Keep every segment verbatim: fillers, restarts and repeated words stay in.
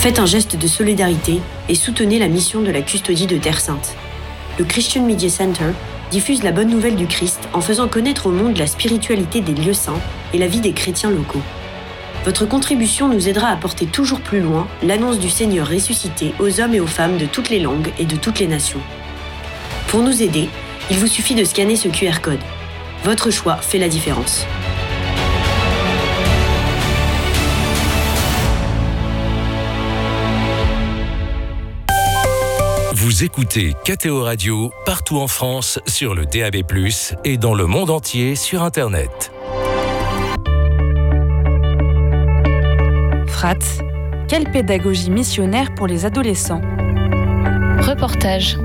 Faites un geste de solidarité et soutenez la mission de la custodie de Terre Sainte. Le Christian Media Center diffuse la bonne nouvelle du Christ en faisant connaître au monde la spiritualité des lieux saints et la vie des chrétiens locaux. Votre contribution nous aidera à porter toujours plus loin l'annonce du Seigneur ressuscité aux hommes et aux femmes de toutes les langues et de toutes les nations. Pour nous aider, il vous suffit de scanner ce Q R code. Votre choix fait la différence. Vous écoutez K T O Radio partout en France sur le D A B plus, et dans le monde entier sur Internet. Frat, quelle pédagogie missionnaire pour les adolescents? Reportage.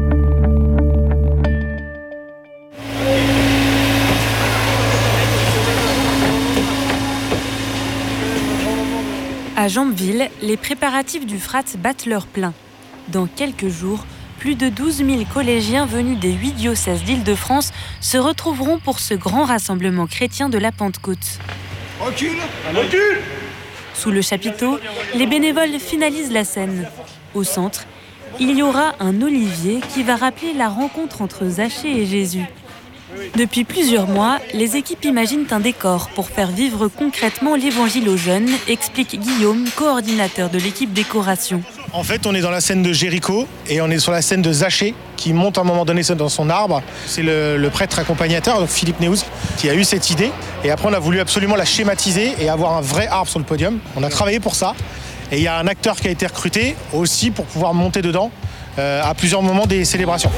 À Jambeville, les préparatifs du Frat battent leur plein. Dans quelques jours, plus de douze mille collégiens venus des huit diocèses d'Île-de-France se retrouveront pour ce grand rassemblement chrétien de la Pentecôte. Recule, recule. Sous le chapiteau, les bénévoles finalisent la scène. Au centre, il y aura un olivier qui va rappeler la rencontre entre Zachée et Jésus. Depuis plusieurs mois, les équipes imaginent un décor pour faire vivre concrètement l'évangile aux jeunes, explique Guillaume, coordinateur de l'équipe décoration. En fait, on est dans la scène de Jéricho et on est sur la scène de Zachée qui monte à un moment donné dans son arbre. C'est le, le prêtre accompagnateur, donc Philippe Neouz, qui a eu cette idée. Et après, on a voulu absolument la schématiser et avoir un vrai arbre sur le podium. On a travaillé pour ça. Et il y a un acteur qui a été recruté aussi pour pouvoir monter dedans euh, à plusieurs moments des célébrations.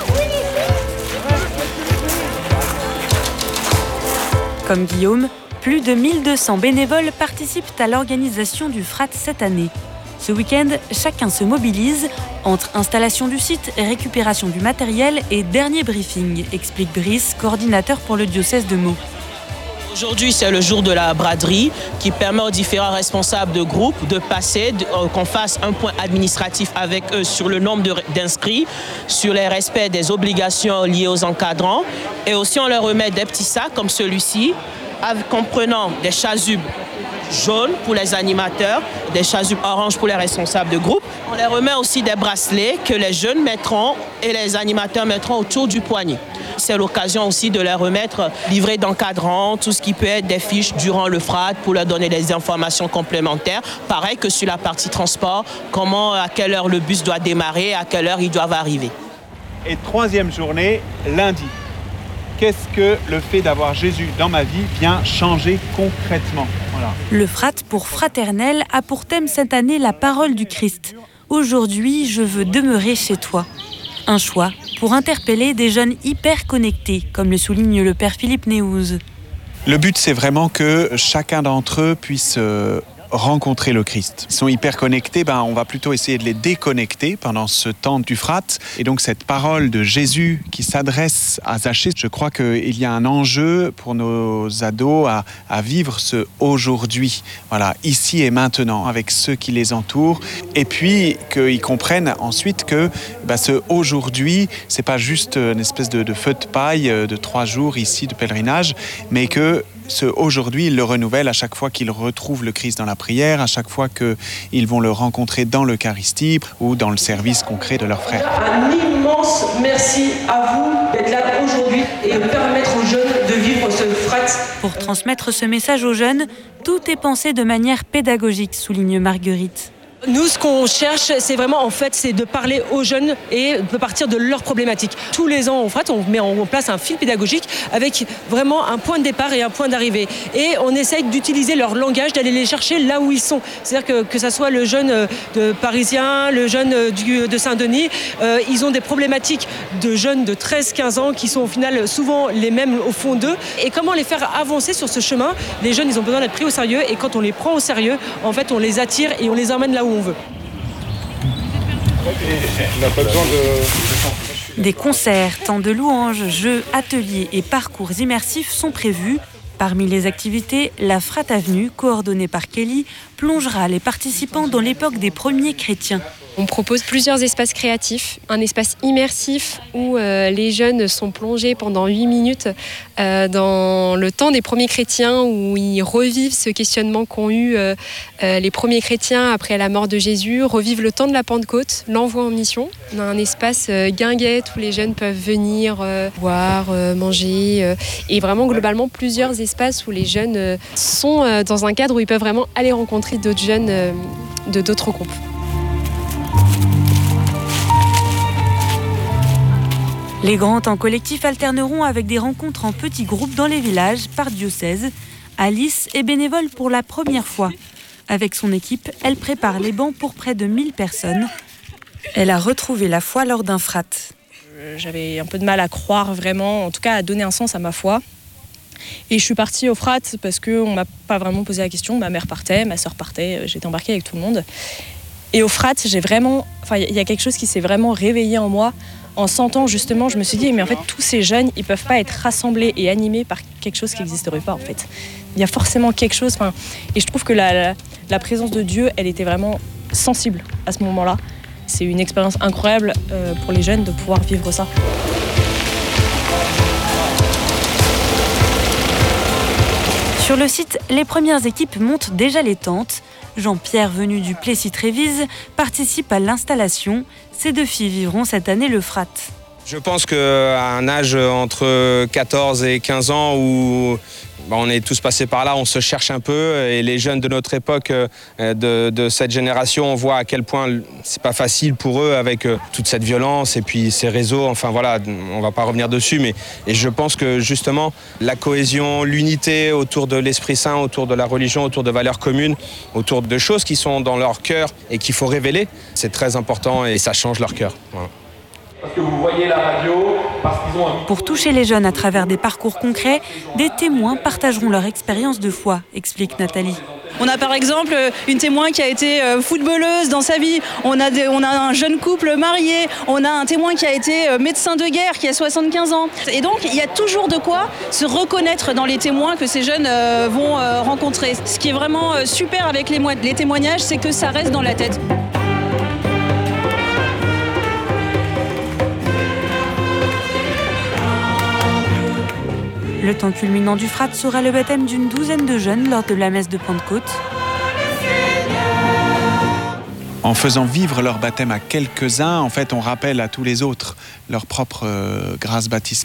Comme Guillaume, plus de mille deux cents bénévoles participent à l'organisation du Frat cette année. Ce week-end, chacun se mobilise entre installation du site, récupération du matériel et dernier briefing, explique Brice, coordinateur pour le diocèse de Meaux. Aujourd'hui, c'est le jour de la braderie qui permet aux différents responsables de groupe de passer, de, euh, qu'on fasse un point administratif avec eux sur le nombre de, d'inscrits, sur les respects des obligations liées aux encadrants. Et aussi, on leur remet des petits sacs comme celui-ci, avec, comprenant des chasubles jaunes pour les animateurs, des chasubles oranges pour les responsables de groupe. On leur remet aussi des bracelets que les jeunes mettront et les animateurs mettront autour du poignet. C'est l'occasion aussi de leur remettre livrets d'encadrant, tout ce qui peut être des fiches durant le Frat pour leur donner des informations complémentaires. Pareil que sur la partie transport, comment, à quelle heure le bus doit démarrer, à quelle heure ils doivent arriver. Et troisième journée, lundi. Qu'est-ce que le fait d'avoir Jésus dans ma vie vient changer concrètement? Voilà. Le Frat pour Fraternel a pour thème cette année la parole du Christ. Aujourd'hui, je veux demeurer chez toi. Un choix pour interpeller des jeunes hyper connectés, comme le souligne le père Philippe Neouz. Le but, c'est vraiment que chacun d'entre eux puisse euh, rencontrer le Christ. Ils sont hyper connectés, ben, on va plutôt essayer de les déconnecter pendant ce temps du Frat. Et donc cette parole de Jésus qui s'adresse à Zachée, je crois qu'il y a un enjeu pour nos ados à, à vivre ce aujourd'hui, voilà, ici et maintenant, avec ceux qui les entourent. Et puis qu'ils comprennent ensuite que ben, ce aujourd'hui, c'est pas juste une espèce de, de feu de paille de trois jours ici de pèlerinage, mais que ce aujourd'hui, ils le renouvellent à chaque fois qu'ils retrouvent le Christ dans la prière, à chaque fois qu'ils vont le rencontrer dans l'Eucharistie ou dans le service concret de leurs frères. Un immense merci à vous d'être là aujourd'hui et de permettre aux jeunes de vivre ce Frat. Pour transmettre ce message aux jeunes, tout est pensé de manière pédagogique, souligne Marguerite. Nous, ce qu'on cherche, c'est vraiment, en fait, c'est de parler aux jeunes et de partir de leurs problématiques. Tous les ans, en fait, on met en place un fil pédagogique avec vraiment un point de départ et un point d'arrivée. Et on essaye d'utiliser leur langage, d'aller les chercher là où ils sont. C'est-à-dire que que ça soit le jeune de parisien, le jeune du, de Saint-Denis, euh, ils ont des problématiques de jeunes de treize à quinze ans qui sont au final souvent les mêmes au fond d'eux. Et comment les faire avancer sur ce chemin? Les jeunes, ils ont besoin d'être pris au sérieux et quand on les prend au sérieux, en fait, on les attire et on les emmène là où on veut. Des concerts, temps de louanges, jeux, ateliers et parcours immersifs sont prévus. Parmi les activités, la Frat Avenue, coordonnée par Kelly, plongera les participants dans l'époque des premiers chrétiens. On propose plusieurs espaces créatifs, un espace immersif où euh, les jeunes sont plongés pendant huit minutes euh, dans le temps des premiers chrétiens, où ils revivent ce questionnement qu'ont eu euh, euh, les premiers chrétiens après la mort de Jésus, revivent le temps de la Pentecôte, l'envoi en mission. On a un espace euh, guinguette où les jeunes peuvent venir euh, boire, euh, manger, euh, et vraiment globalement plusieurs espaces où les jeunes euh, sont euh, dans un cadre où ils peuvent vraiment aller rencontrer d'autres jeunes euh, de d'autres groupes. Les grands temps collectifs alterneront avec des rencontres en petits groupes dans les villages par diocèse. Alice est bénévole pour la première fois. Avec son équipe, elle prépare les bancs pour près de mille personnes. Elle a retrouvé la foi lors d'un frat. J'avais un peu de mal à croire vraiment, en tout cas à donner un sens à ma foi. Et je suis partie au frat parce qu'on ne m'a pas vraiment posé la question. Ma mère partait, ma sœur partait, j'étais embarquée avec tout le monde. Et au frat, j'ai vraiment, enfin, il y a quelque chose qui s'est vraiment réveillé en moi. En sentant justement, je me suis dit, mais en fait, tous ces jeunes, ils ne peuvent pas être rassemblés et animés par quelque chose qui n'existerait pas, en fait. Il y a forcément quelque chose, enfin, et je trouve que la, la, la présence de Dieu, elle était vraiment sensible à ce moment-là. C'est une expérience incroyable euh, pour les jeunes de pouvoir vivre ça. Sur le site, les premières équipes montent déjà les tentes. Jean-Pierre, venu du Plessis-Trévise, participe à l'installation. Ces deux filles vivront cette année le frat. Je pense qu'à un âge entre quatorze et quinze ans où bah, on est tous passés par là, on se cherche un peu. Et les jeunes de notre époque, de, de cette génération, on voit à quel point c'est pas facile pour eux avec toute cette violence et puis ces réseaux. Enfin voilà, on va pas revenir dessus, mais et je pense que justement la cohésion, l'unité autour de l'Esprit Saint, autour de la religion, autour de valeurs communes, autour de choses qui sont dans leur cœur et qu'il faut révéler, c'est très important et ça change leur cœur. Voilà. Parce que vous voyez la radio, parce qu'ils ont un... Pour toucher les jeunes à travers des parcours concrets, des témoins partageront leur expérience de foi, explique Nathalie. On a par exemple une témoin qui a été footballeuse dans sa vie, on a, des, on a un jeune couple marié, on a un témoin qui a été médecin de guerre qui a soixante-quinze ans. Et donc il y a toujours de quoi se reconnaître dans les témoins que ces jeunes vont rencontrer. Ce qui est vraiment super avec les, les témoignages, c'est que ça reste dans la tête. Le temps culminant du frat sera le baptême d'une douzaine de jeunes lors de la messe de Pentecôte. En faisant vivre leur baptême à quelques-uns, en fait, on rappelle à tous les autres leur propre euh, grâce baptismale.